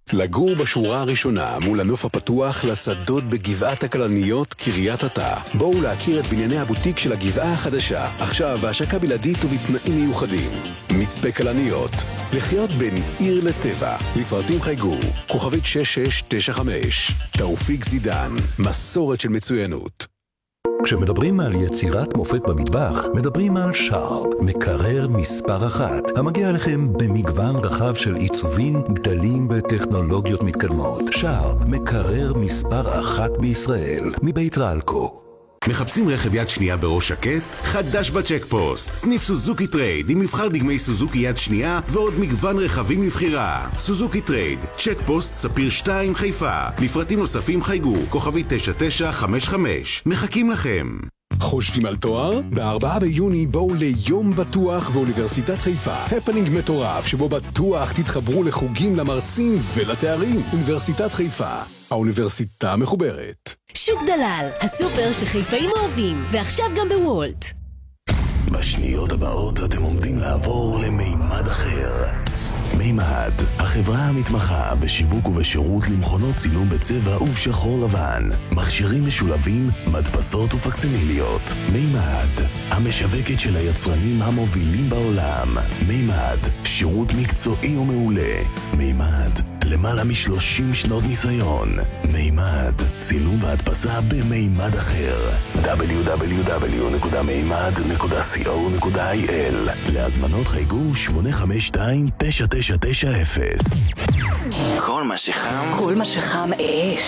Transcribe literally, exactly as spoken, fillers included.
לגור בשורה הראשונה מול הנוף הפתוח לשדות בגבעת הכלניות, קריית אתא. בואו להכיר את בנייני הבוטיק של הגבעה החדשה, עכשיו בהשקה בלעדית ובתנאים מיוחדים. מצפה כלניות, לחיות בין עיר לטבע. לפרטים חייגו, כוכבית שש שש תשע חמש. תאופיק זידן, מסורת של מצוינות. כשמדברים על יצירת מופת במטבח, מדברים על שרפ, מקרר מספר אחת, המגיע לכם במגוון רחב של עיצובים, גדלים וטכנולוגיות מתקדמות. שרפ, מקרר מספר אחת בישראל, מבית רלקו. מחפשים רכב יד שנייה בראש שקט? חדש בצ'קפוסט. סניף סוזוקי טרייד עם מבחר דגמי סוזוקי יד שנייה ועוד מגוון רכבים לבחירה. סוזוקי טרייד, צ'קפוסט ספיר שתיים חיפה. לפרטים נוספים חייגו, כוכבי תשע תשע חמש חמש. מחכים לכם. חושבים על תואר? בארבעה ביוני בואו ליום בטוח באוניברסיטת חיפה. הפנינג מטורף שבו בטוח תתחברו לחוגים, למרצים ולתארים. אוניברסיטת חיפה, האוניברסיטה מחוברת. שוק דלל, הסופר שחיפאים אוהבים, ועכשיו גם בוולט. בשניות הבאות אתם עומדים לעבור למימד אחר. מימד, החברה המתמחה בשיווק ובשירות למכונות צילום בצבע ובשחור לבן, מכשירים משולבים, מדפסות ופקסימיליות. מימד, המשווקת של היצרנים המובילים בעולם. מימד, שירות מקצועי ומעולה. מימד, למעלה משלושים שנות ניסיון. מימד, צילום והדפסה במימד אחר. דאבליו דאבליו דאבליו נקודה מימד נקודה סי או נקודה איי אל. להזמנות חייגו שמונה חמש שתיים תשע תשע תשע אפס. כל מה שחם, כל מה שחם אש.